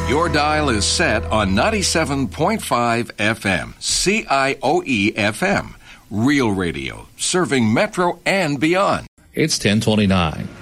Your dial is set on 97.5 FM, CIOE FM. Real radio, serving Metro and beyond. It's 1029.